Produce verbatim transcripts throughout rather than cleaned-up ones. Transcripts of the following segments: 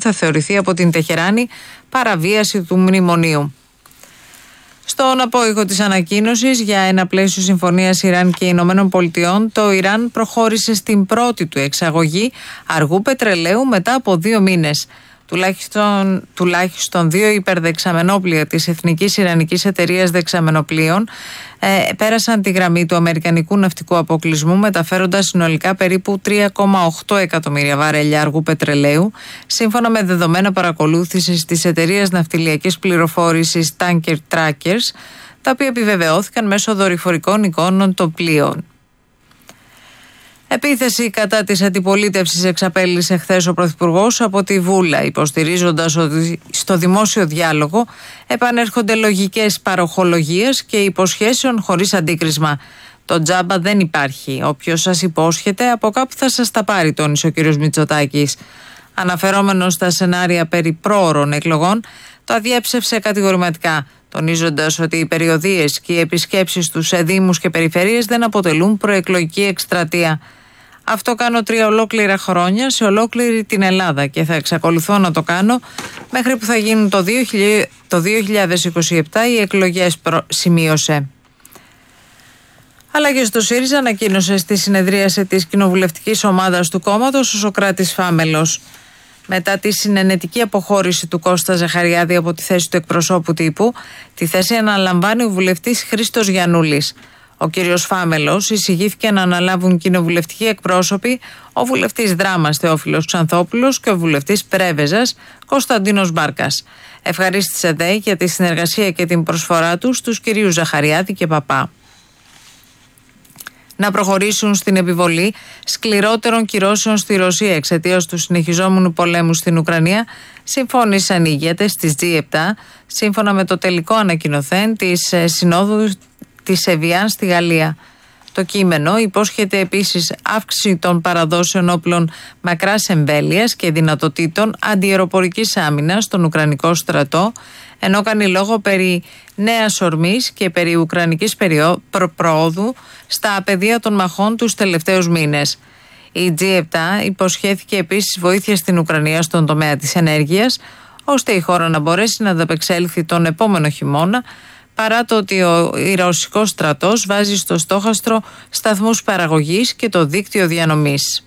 θα θεωρηθεί από την Τεχεράνη παραβίαση του μνημονίου. Στον απόϊχο της ανακοίνωσης για ένα πλαίσιο συμφωνίας Ιράν και Ηνωμένων Πολιτειών, το Ιράν προχώρησε στην πρώτη του εξαγωγή αργού πετρελαίου μετά από δύο μήνες. Τουλάχιστον, τουλάχιστον δύο υπερδεξαμενόπλια της Εθνικής Ιρανικής Εταιρείας Δεξαμενοπλίων ε, πέρασαν τη γραμμή του Αμερικανικού ναυτικού αποκλεισμού, μεταφέροντας συνολικά περίπου τρία κόμμα οκτώ εκατομμύρια βαρέλια αργού πετρελαίου, σύμφωνα με δεδομένα παρακολούθησης της εταιρείας ναυτιλιακής πληροφόρησης Tanker Trackers, τα οποία επιβεβαιώθηκαν μέσω δορυφορικών εικόνων των πλοίων. Επίθεση κατά της αντιπολίτευσης εξαπέλυσε χθες ο Πρωθυπουργός από τη Βούλα, υποστηρίζοντας ότι στο δημόσιο διάλογο επανέρχονται λογικές παροχολογίες και υποσχέσεων χωρίς αντίκρισμα. Το τζάμπα δεν υπάρχει. Όποιος σας υπόσχεται από κάπου θα σας τα πάρει, τόνισε ο κ. Μητσοτάκης. Αναφερόμενος στα σενάρια περί πρόωρων εκλογών, το αδιέψευσε κατηγορηματικά, τονίζοντας ότι οι περιοδίες και οι επισκέψεις του σε δήμους και περιφερειές δεν αποτελούν προεκλογική εκστρατεία. Αυτό κάνω τρία ολόκληρα χρόνια σε ολόκληρη την Ελλάδα και θα εξακολουθώ να το κάνω μέχρι που θα γίνουν το δύο χιλιάδες είκοσι επτά οι εκλογές, σημείωσε. Αλλά και στο ΣΥΡΙΖΑ ανακοίνωσε στη συνεδρίαση της κοινοβουλευτικής ομάδας του κόμματος ο Σωκράτης Φάμελος. Μετά τη συνενετική αποχώρηση του Κώστα Ζαχαριάδη από τη θέση του εκπροσώπου τύπου, τη θέση αναλαμβάνει ο βουλευτής Χρήστος Γιαννούλης. Ο κύριος Φάμελος εισηγήθηκε να αναλάβουν κοινοβουλευτικοί εκπρόσωποι ο βουλευτής Δράμας Θεόφιλος Ξανθόπουλος και ο βουλευτής Πρέβεζας Κωνσταντίνος Μπάρκας. Ευχαρίστησε δε για τη συνεργασία και την προσφορά τους στους κυρίους Ζαχαριάδη και Παπά. Να προχωρήσουν στην επιβολή σκληρότερων κυρώσεων στη Ρωσία εξαιτίας του συνεχιζόμενου πολέμου στην Ουκρανία, συμφώνησαν οι ηγέτες της τζι επτά, σύμφωνα με το τελικό ανακοινωθέν της Συνόδου της Εβιάν στη Γαλλία. Το κείμενο υπόσχεται επίσης αύξηση των παραδόσεων όπλων μακράς εμβέλειας και δυνατοτήτων αντιεροπορικής άμυνας στον Ουκρανικό στρατό, ενώ κάνει λόγο περί νέας ορμής και περί ουκρανικής προόδου στα πεδία των μαχών τους τελευταίους μήνες. Η τζι επτά υποσχέθηκε επίσης βοήθεια στην Ουκρανία στον τομέα της ενέργειας, ώστε η χώρα να μπορέσει να ανταπεξέλθει τον επόμενο χειμώνα, παρά το ότι ο ρωσικός στρατός βάζει στο στόχαστρο σταθμούς παραγωγής και το δίκτυο διανομής.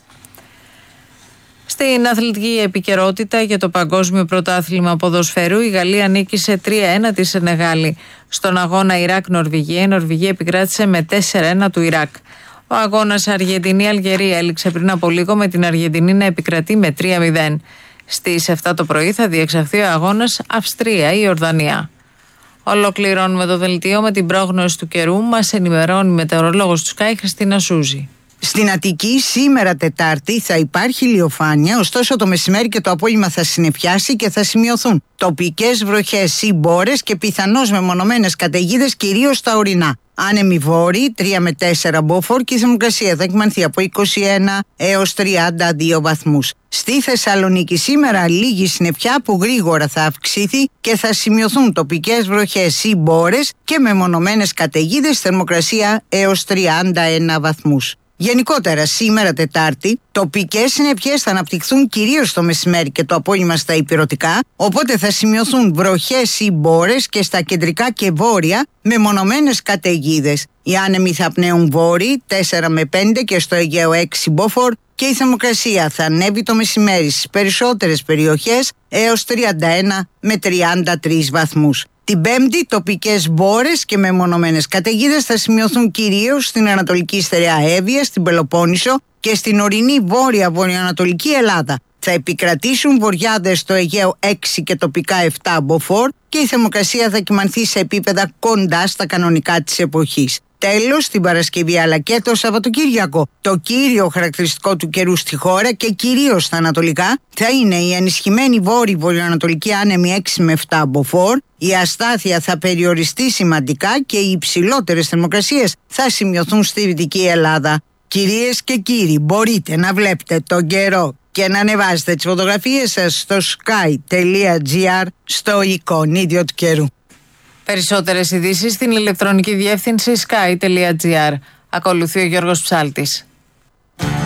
Στην αθλητική επικαιρότητα για το Παγκόσμιο Πρωτάθλημα Ποδοσφαίρου, η Γαλλία νίκησε τρία ένα τη Σενεγάλη. Στον αγώνα Ιράκ-Νορβηγία, η Νορβηγία επικράτησε με τέσσερα ένα του Ιράκ. Ο αγώνας Αργεντινή-Αλγερία έληξε πριν από λίγο με την Αργεντινή να επικρατεί με τρία μηδέν. Στις επτά το πρωί θα διεξαχθεί ο αγώνας Αυστρία-Ιορδανία. Ολοκληρώνουμε το δελτίο με την πρόγνωση του καιρού. Μας ενημερώνει η μετεωρολόγος του Sky, Χριστίνα Σούζη. Στην Αττική σήμερα Τετάρτη θα υπάρχει ηλιοφάνεια, ωστόσο το μεσημέρι και το απόγευμα θα συννεφιάσει και θα σημειωθούν τοπικές βροχές ή μπόρες και πιθανώς μεμονωμένες καταιγίδες κυρίως στα ορεινά. Άνεμοι βόρειοι τρία με τέσσερα μποφόρ και η θερμοκρασία θα εκμανθεί από είκοσι ένα έως τριάντα δύο βαθμούς. Στη Θεσσαλονίκη σήμερα λίγη συννεφιά που γρήγορα θα αυξήθει και θα σημειωθούν τοπικές βροχές ή μπόρες και μεμονωμένες καταιγίδες, θερμοκρασία έως τριάντα ένα βαθμούς. Γενικότερα σήμερα Τετάρτη, τοπικές συννεφιές θα αναπτυχθούν κυρίως το μεσημέρι και το απόγευμα στα ηπειρωτικά, οπότε θα σημειωθούν βροχές ή μπόρες και στα κεντρικά και βόρεια με μονομένες καταιγίδες. Οι άνεμοι θα πνέουν βόρειοι τέσσερα με πέντε και στο Αιγαίο έξι μποφόρ και η θερμοκρασία θα ανέβει το μεσημέρι στις περισσότερες περιοχές έως τριάντα ένα με τριάντα τρεις βαθμούς. Την Πέμπτη, τοπικές μπόρες και μεμονωμένες καταιγίδες θα σημειωθούν κυρίως στην Ανατολική Στερεά Εύβοια, στην Πελοπόννησο και στην ορεινή βόρεια βορειοανατολική Ελλάδα. Θα επικρατήσουν βοριάδες στο Αιγαίο έξι και τοπικά επτά μποφόρ και η θερμοκρασία θα κυμανθεί σε επίπεδα κοντά στα κανονικά της εποχής. Τέλος, την Παρασκευή αλλά και το Σαββατοκύριακο, το κύριο χαρακτηριστικό του καιρού στη χώρα και κυρίως στα ανατολικά θα είναι η ενισχυμένη βόρειο βορειοανατολική άνεμη έξι με επτά μποφόρ, η αστάθεια θα περιοριστεί σημαντικά και οι υψηλότερες θερμοκρασίες θα σημειωθούν στη Δυτική Ελλάδα. Κυρίες και κύριοι, μπορείτε να βλέπετε τον καιρό και να ανεβάσετε τις φωτογραφίες σας στο sky τελεία gr στο εικονίδιο του καιρού. Περισσότερες ειδήσεις στην ηλεκτρονική διεύθυνση sky τελεία gr. Ακολουθεί ο Γιώργος Ψάλτης.